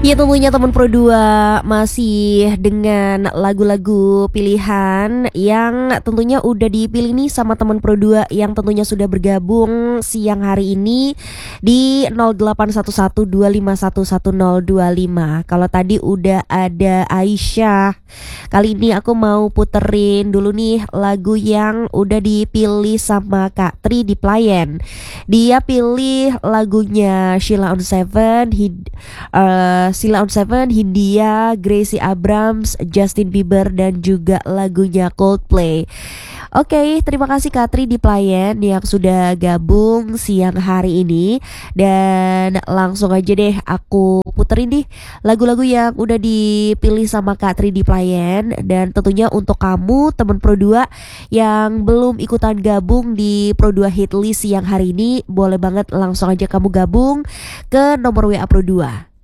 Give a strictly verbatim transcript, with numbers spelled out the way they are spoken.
Ya tentunya teman Pro dua masih dengan lagu-lagu pilihan yang tentunya udah dipilih nih sama teman Pro dua yang tentunya sudah bergabung siang hari ini di nol delapan satu satu dua lima satu satu nol dua lima. Kalau tadi udah ada Aisyah, kali ini aku mau puterin dulu nih lagu yang udah dipilih sama Kak Tri di Playen. Dia pilih lagunya Sheila on Seven, Hid, uh, Sheila on Seven, Hindia, Gracie Abrams, Justin Bieber, dan juga lagunya Coldplay. Oke, terima kasih Katri di Playen yang sudah gabung siang hari ini. Dan langsung aja deh aku puterin nih lagu-lagu yang udah dipilih sama Katri di Playen. Dan tentunya untuk kamu teman Pro dua yang belum ikutan gabung di Pro dua Hitlist siang hari ini, boleh banget langsung aja kamu gabung ke nomor W A Pro dua